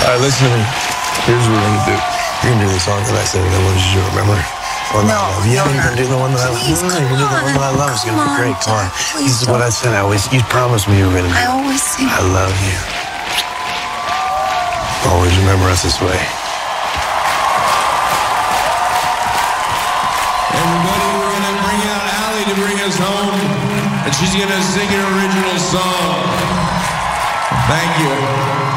right, listen to me. Here's what we're gonna do. You're gonna do the song that I said that was you, remember? One that I love. Yeah, you're gonna do the one that I love. Please, No, you're gonna do the one that I love. It's gonna be great. Come on. This is what I said. You promised me you were gonna do. I always sing. I love you. Always remember us this way. Everybody, we're gonna bring out Allie to bring us home, and she's gonna sing an original song. Thank you.